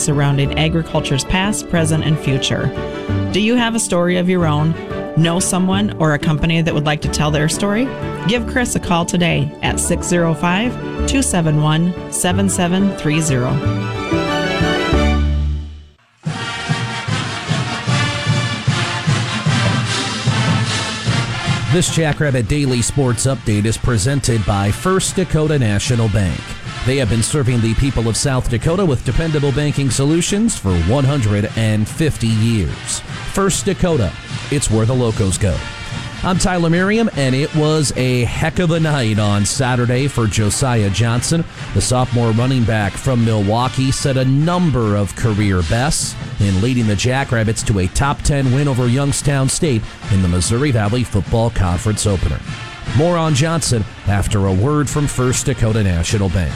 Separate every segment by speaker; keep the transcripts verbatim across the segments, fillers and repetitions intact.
Speaker 1: surrounding agriculture's past, present, and future. Do you have a story of your own? Know someone or a company that would like to tell their story? Give Chris a call today at six oh five, two seven one, seven seven three zero.
Speaker 2: This Jackrabbit Daily Sports Update is presented by First Dakota National Bank. They have been serving the people of South Dakota with dependable banking solutions for one hundred fifty years. First Dakota, it's where the locals go. I'm Tyler Merriam, and it was a heck of a night on Saturday for Josiah Johnson. The sophomore running back from Milwaukee set a number of career bests in leading the Jackrabbits to a top ten win over Youngstown State in the Missouri Valley Football Conference opener. More on Johnson after a word from First Dakota National Bank.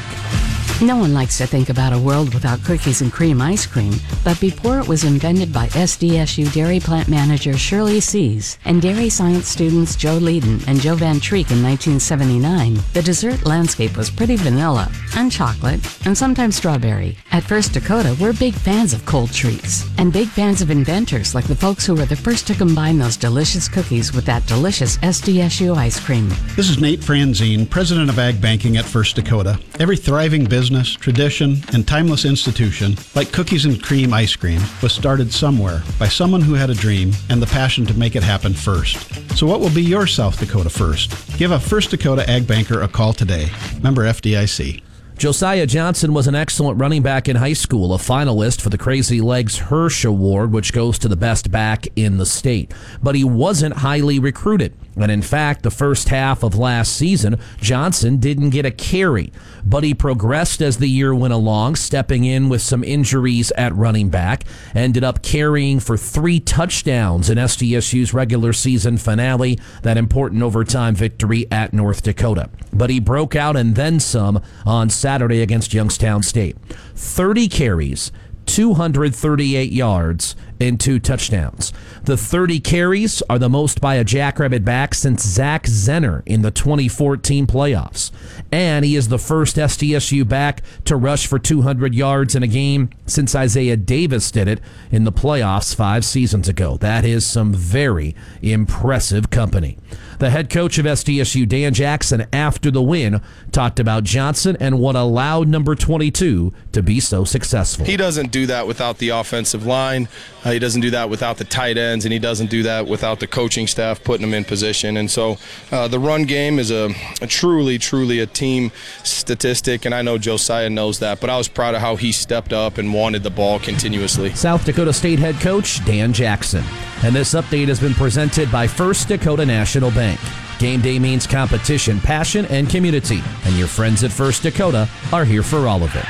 Speaker 3: No one likes to think about a world without cookies and cream ice cream, but before it was invented by S D S U dairy plant manager Shirley Sees and dairy science students Joe Leeden and Joe Van Treek in nineteen seventy-nine, the dessert landscape was pretty vanilla and chocolate and sometimes strawberry. At First Dakota, we're big fans of cold treats and big fans of inventors like the folks who were the first to combine those delicious cookies with that delicious S D S U ice cream.
Speaker 4: This is Nate Franzine, president of Ag Banking at First Dakota. Every thriving business tradition, and timeless institution, like cookies and cream ice cream, was started somewhere by someone who had a dream and the passion to make it happen first. So what will be your South Dakota first? Give a First Dakota Ag Banker a call today. Member F D I C.
Speaker 2: Josiah Johnson was an excellent running back in high school, a finalist for the Crazy Legs Hirsch Award, which goes to the best back in the state. But he wasn't highly recruited. And in fact, the first half of last season, Johnson didn't get a carry. But he progressed as the year went along, stepping in with some injuries at running back, ended up carrying for three touchdowns in S D S U's regular season finale, that important overtime victory at North Dakota. But he broke out and then some on Saturday against Youngstown State. thirty carries, two hundred thirty-eight yards, and two touchdowns. The thirty carries are the most by a Jackrabbit back since Zach Zenner in the twenty fourteen playoffs. And he is the first S D S U back to rush for two hundred yards in a game since Isaiah Davis did it in the playoffs five seasons ago. That is some very impressive company. The head coach of S D S U, Dan Jackson, after the win, talked about Johnson and what allowed number twenty-two to be so successful.
Speaker 5: He doesn't do that without the offensive line. Uh, he doesn't do that without the tight ends, and he doesn't do that without the coaching staff putting him in position. And so uh, the run game is a, a truly, truly a team statistic, and I know Josiah knows that, but I was proud of how he stepped up and wanted the ball continuously.
Speaker 2: South Dakota State head coach Dan Jackson. And this update has been presented by First Dakota National Bank. Game day means competition, passion, and community, and your friends at First Dakota are here for all of it.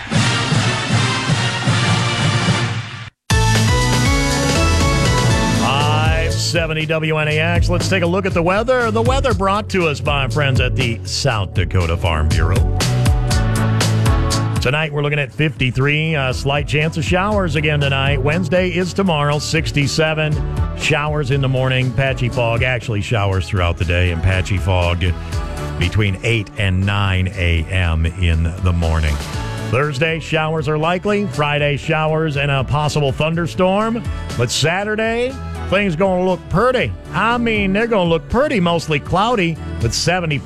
Speaker 6: five seventy W N A X. Let's take a look at the weather. The weather brought to us by our friends at the South Dakota Farm Bureau. Tonight we're looking at fifty-three, a slight chance of showers again tonight. Wednesday is tomorrow, sixty-seven. Showers in the morning, patchy fog, actually showers throughout the day, and patchy fog between eight and nine a.m. in the morning. Thursday, showers are likely. Friday, showers and a possible thunderstorm. But Saturday, things going to look pretty. I mean, they're going to look pretty, mostly cloudy with seventy.